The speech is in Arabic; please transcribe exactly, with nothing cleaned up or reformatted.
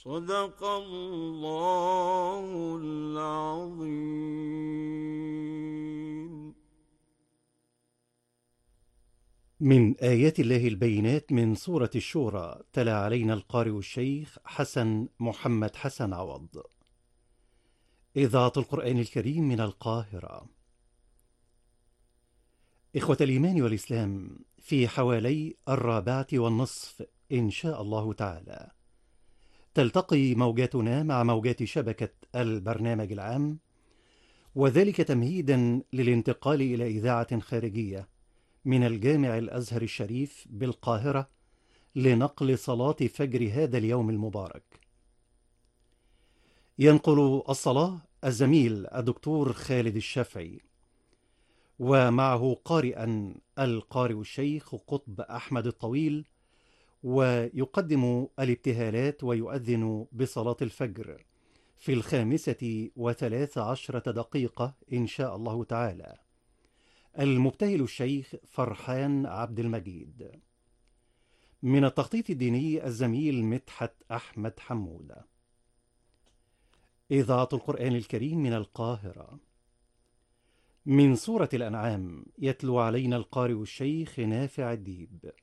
صدق الله العظيم. من آيات الله البينات من سورة الشورى، تلا علينا القارئ الشيخ حسن محمد حسن عوض. إذاعة القرآن الكريم من القاهرة. إخوة الإيمان والإسلام، في حوالي الرابعة والنصف إن شاء الله تعالى تلتقي موجاتنا مع موجات شبكة البرنامج العام، وذلك تمهيدا للانتقال إلى إذاعة خارجية من الجامع الأزهر الشريف بالقاهرة لنقل صلاة فجر هذا اليوم المبارك. ينقل الصلاة الزميل الدكتور خالد الشافعي، ومعه قارئا القارئ الشيخ قطب أحمد الطويل، ويقدم الابتهالات ويؤذن بصلاة الفجر في الخامسة وثلاث عشرة دقيقة إن شاء الله تعالى المبتهل الشيخ فرحان عبد المجيد. من التخطيط الديني الزميل مدحت أحمد حمود. إذاعة القرآن الكريم من القاهرة. من سورة الأنعام يتلو علينا القارئ الشيخ نافع الديب.